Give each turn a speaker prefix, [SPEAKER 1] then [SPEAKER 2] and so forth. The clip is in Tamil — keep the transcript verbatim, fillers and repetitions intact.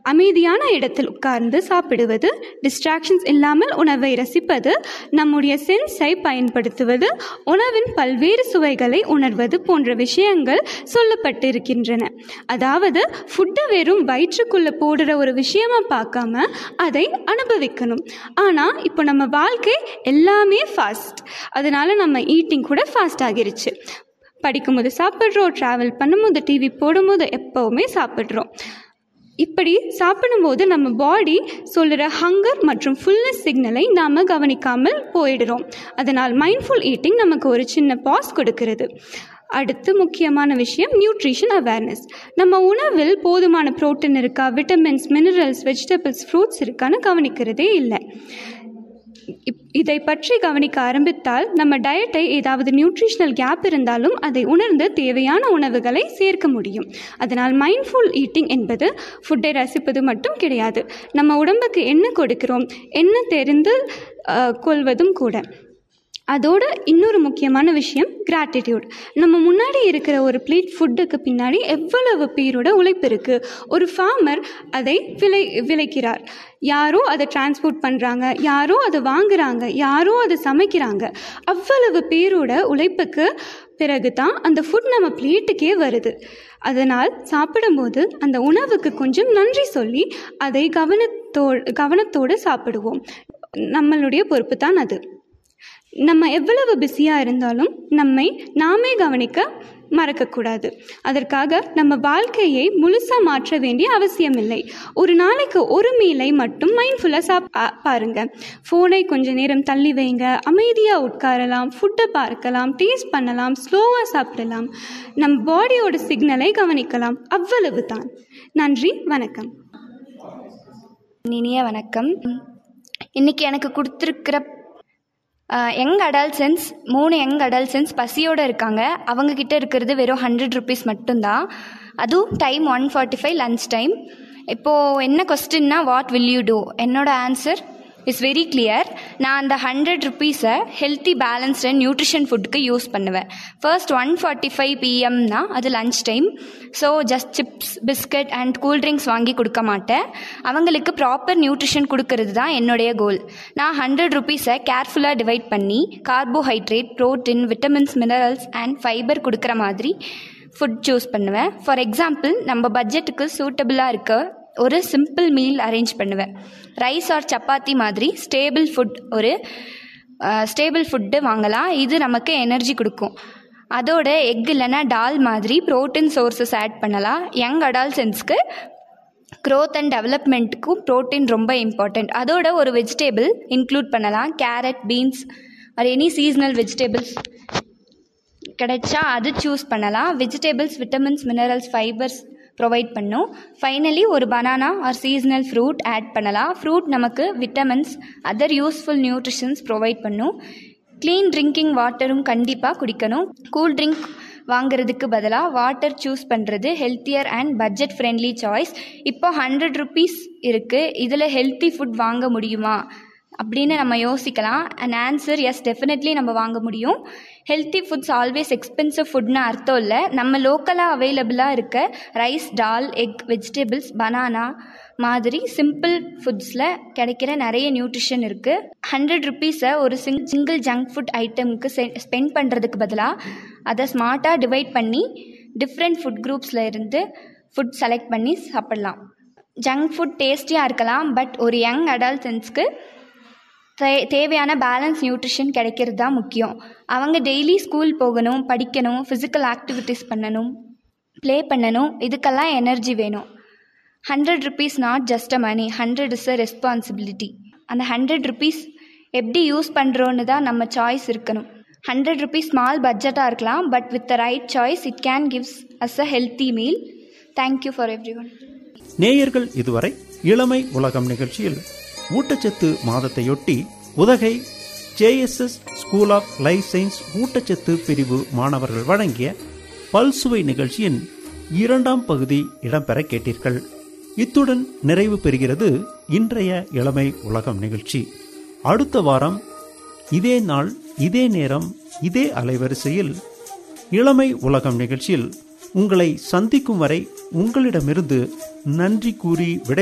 [SPEAKER 1] அமைதியான இடத்தில் உட்கார்ந்து சாப்பிடுவது, டிஸ்ட்ராக்ஷன்ஸ் இல்லாமல் உணவை ரசிப்பது, நம்முடைய சென்ஸை பயன்படுத்துவது, உணவின் பல்வேறு சுவைகளை உணர்வது போன்ற விஷயங்கள் சொல்லப்பட்டிருக்கின்றன. அதாவது ஃபுட்டை வெறும் வயிற்றுக்குள்ளே போடுற ஒரு விஷயமா பார்க்காம அதை அனுபவிக்கணும். ஆனால் இப்போ நம்ம வாழ்க்கை எல்லாமே ஃபாஸ்ட், அதனால நம்ம ஈட்டிங் கூட ஃபாஸ்ட் ஆகிருச்சு. படிக்கும்போது சாப்பிட்றோம், ட்ராவல் பண்ணும்போது, டிவி போடும்போது எப்போவுமே சாப்பிட்றோம். இப்படி சாப்பிடும்போது நம்ம பாடி சொல்கிற ஹங்கர் மற்றும் ஃபுல்னஸ் சிக்னலை நாம் கவனிக்காமல் போயிடுறோம். அதனால் மைண்ட்ஃபுல் ஈட்டிங் நமக்கு ஒரு சின்ன பாஸ் கொடுக்கிறது. அடுத்து முக்கியமான விஷயம் நியூட்ரிஷன் அவேர்னஸ். நம்ம உணவில் போதுமான புரோட்டீன் இருக்கா, விட்டமின்ஸ், மினரல்ஸ், வெஜிடபிள்ஸ், ஃப்ரூட்ஸ் இருக்கான்னு கவனிக்கிறதே இல்லை. இதை பற்றி கவனிக்க ஆரம்பித்தால் நம்ம டயட்டை ஏதாவது நியூட்ரிஷனல் கேப் இருந்தாலும் அதை உணர்ந்து தேவையான உணவுகளை சேர்க்க முடியும். அதனால் மைண்ட்ஃபுல் ஈட்டிங் என்பது ஃபுட்டை ரசிப்பது மட்டும் கிடையாது, நம்ம உடம்புக்கு என்ன கொடுக்கிறோம் என்ன தெரிந்து கொள்வதும் கூட. அதோட இன்னொரு முக்கியமான விஷயம் கிராட்டிடியூட். நம்ம முன்னாடி இருக்கிற ஒரு பிளேட் ஃபுட்டுக்கு பின்னாடி எவ்வளவு பேரோட உழைப்பு இருக்குது. ஒரு ஃபார்மர் அதை விளை விளைக்கிறார், யாரோ அதை டிரான்ஸ்போர்ட் பண்ணுறாங்க, யாரோ அதை வாங்குறாங்க, யாரோ அதை சமைக்கிறாங்க. அவ்வளவு பேரோட உழைப்புக்கு பிறகு தான் அந்த ஃபுட் நம்ம பிளேட்டுக்கே வருது. அதனால் சாப்பிடும்போது அந்த உணவுக்கு கொஞ்சம் நன்றி சொல்லி அதை கவனத்தோ கவனத்தோடு சாப்பிடுவோம். நம்மளுடைய பொறுப்பு தான் அது. நம்ம எவ்வளவு பிஸியாக இருந்தாலும் நம்மை நாமே கவனிக்க மறக்கக்கூடாது. அதற்காக நம்ம வாழ்க்கையை முழுசாக மாற்ற வேண்டிய அவசியம் இல்லை. ஒரு நாளைக்கு ஒரு மீலை மட்டும் மைண்ட்ஃபுல்லாக சாப் பாருங்கள். ஃபோனை கொஞ்சம் நேரம் தள்ளி வைங்க, அமைதியாக உட்காரலாம், ஃபுட்டை பார்க்கலாம், டேஸ்ட் பண்ணலாம், ஸ்லோவாக சாப்பிடலாம், நம் பாடியோட சிக்னலை கவனிக்கலாம். அவ்வளவு தான். நன்றி, வணக்கம்.
[SPEAKER 2] இனிய வணக்கம். இன்றைக்கி எனக்கு கொடுத்துருக்கிற யங் அடல்சன்ஸ் மூணு யங் அடல்சன்ஸ் பசியோடு இருக்காங்க. அவங்கக்கிட்ட இருக்கிறது வெறும் ஹண்ட்ரட் ருபீஸ் மட்டும்தான். அதுவும் time one forty five lunch time. இப்போது என்ன கொஸ்டின்னா, வாட் வில் யூ டூ? என்னோட ஆன்சர் இஸ் வெரி கிளியர். நான் அந்த hundred ருபீஸை healthy balanced and nutrition ஃபுட்டுக்கு யூஸ் பண்ணுவேன். ஃபர்ஸ்ட் ஒன் ஃபார்ட்டி ஃபைவ் பிஎம்னா அது lunch time. So just chips, biscuit and cool drinks வாங்கி கொடுக்க மாட்டேன். அவங்களுக்கு ப்ராப்பர் நியூட்ரிஷன் கொடுக்கறது தான் என்னுடைய கோல். நான் ஹண்ட்ரட் ருபீஸை கேர்ஃபுல்லாக டிவைட் பண்ணி carbohydrate, protein, vitamins, minerals and fibre கொடுக்குற மாதிரி ஃபுட் சூஸ் பண்ணுவேன். ஃபார் எக்ஸாம்பிள், நம்ம பட்ஜெட்டுக்கு சூட்டபிளாக இருக்க ஒரு சிம்பிள் மீல் அரேஞ்ச் பண்ணுவேன். ரைஸ் ஆர் சப்பாத்தி மாதிரி ஸ்டேபிள் ஃபுட், ஒரு ஸ்டேபிள் ஃபுட்டு வாங்கலாம். இது நமக்கு எனர்ஜி கொடுக்கும். அதோட எக் இல்லைன்னா டால் மாதிரி ப்ரோட்டீன் சோர்ஸஸ் ஆட் பண்ணலாம். யங் அடால்சன்ஸ்க்கு க்ரோத் அண்ட் டெவலப்மெண்ட்டுக்கும் ப்ரோட்டீன் ரொம்ப இம்பார்ட்டண்ட். அதோட ஒரு வெஜிடேபிள் இன்க்ளூட் பண்ணலாம். Carrot, beans or any seasonal vegetables கிடைச்சா அது சூஸ் பண்ணலாம். Vegetables vitamins, minerals, fibres provide பண்ணும். ஃபைனலி ஒரு banana R seasonal fruit add பண்ணலாம். ஃப்ரூட் நமக்கு vitamins, other useful nutritions provide பண்ணும். க்ளீன் ட்ரிங்கிங் வாட்டரும் கண்டிப்பாக குடிக்கணும். கூல் ட்ரிங்க் வாங்கிறதுக்கு பதிலாக வாட்டர் சூஸ் பண்ணுறது healthier and budget friendly choice. இப்போ ஹண்ட்ரட் ருபீஸ் இருக்குது, இதில் ஹெல்த்தி ஃபுட் வாங்க முடியுமா அப்படின்னு நம்ம யோசிக்கலாம். அண்ட் ஆன்சர் எஸ், டெஃபினெட்லி நம்ம வாங்க முடியும். ஹெல்த்தி ஃபுட்ஸ் ஆல்வேஸ் எக்ஸ்பென்சிவ் ஃபுட்னு அர்த்தம் இல்லை. நம்ம லோக்கலாக அவைலபிளாக இருக்க ரைஸ், டால், எக், வெஜிடபிள்ஸ், பனானா மாதிரி சிம்பிள் ஃபுட்ஸில் கிடைக்கிற நிறைய நியூட்ரிஷன் இருக்குது. ஹண்ட்ரட் ருபீஸை ஒரு சிங் சிங்கிள் ஜங்க் ஃபுட் ஐட்டமுக்கு செ ஸ்பெண்ட் பண்ணுறதுக்கு பதிலாக அதை ஸ்மார்ட்டாக டிவைட் பண்ணி டிஃப்ரெண்ட் ஃபுட் குரூப்ஸில் இருந்து ஃபுட் செலக்ட் பண்ணி சாப்பிட்லாம். ஜங்க் ஃபுட் டேஸ்டியாக இருக்கலாம், பட் ஒரு யங் அடல்சன்ஸ்க்கு தே தேவையான பேலன்ஸ் நியூட்ரிஷன் கிடைக்கிறது தான் முக்கியம். அவங்க டெய்லி ஸ்கூல் போகணும், படிக்கணும், ஃபிசிக்கல் ஆக்டிவிட்டீஸ் பண்ணணும், ப்ளே பண்ணணும். இதுக்கெல்லாம் எனர்ஜி வேணும். Hundred rupees not just a money, hundred is a responsibility. அந்த ஹண்ட்ரட் ருபீஸ் எப்படி யூஸ் பண்ணுறோன்னு தான் நம்ம சாய்ஸ் இருக்கணும். ஹண்ட்ரட் ருபீஸ் ஸ்மால் பட்ஜெட்டாக இருக்கலாம், but with the right choice it can gives as a healthy meal. Thank you for every one.
[SPEAKER 3] நேயர்கள் இதுவரை இளமை உலகம் நிகழ்ச்சியில் ஊட்டச்சத்து மாதத்தையொட்டி Udhagai J S yes school of life science ஊட்டச்சத்து பிரிவு மாணவர்கள் வழங்கிய பல்சுவை நிகழ்ச்சியின் இரண்டாம் பகுதி இடம்பெற கேட்டீர்கள். இத்துடன் நிறைவு பெறுகிறது இன்றைய இளமை உலகம் நிகழ்ச்சி. அடுத்த வாரம் இதே நாள், இதே நேரம், இதே அலைவரிசையில் இளமை உலகம் நிகழ்ச்சியில் உங்களை சந்திக்கும் வரை உங்களிடமிருந்து நன்றி கூறி விடை